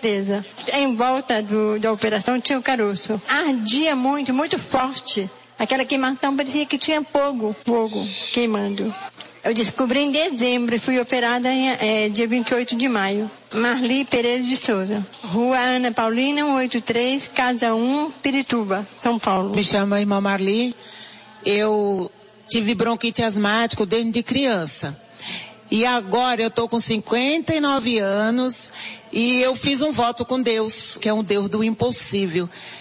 certeza. Em volta da operação tinha o caroço. Ardia muito, muito forte. Aquela queimação parecia que tinha fogo queimando. Eu descobri em dezembro e fui operada dia 28 de maio. Marli Pereira de Souza. Rua Ana Paulina, 183, Casa 1, Pirituba, São Paulo. Me chamo irmã Marli. Eu tive bronquite asmático desde criança. E agora eu estou com 59 anos e eu fiz um voto com Deus, que é um Deus do impossível.